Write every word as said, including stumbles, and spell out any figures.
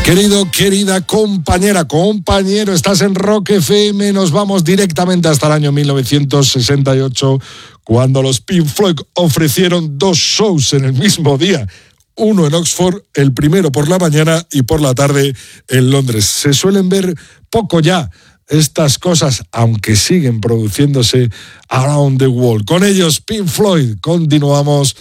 Querido, querida compañera, compañero, estás en Rock F M, nos vamos directamente hasta el año mil novecientos sesenta y ocho, cuando los Pink Floyd ofrecieron dos shows en el mismo día. Uno en Oxford, el primero por la mañana y por la tarde en Londres. Se suelen ver poco ya estas cosas, aunque siguen produciéndose around the world. Con ellos, Pink Floyd, continuamos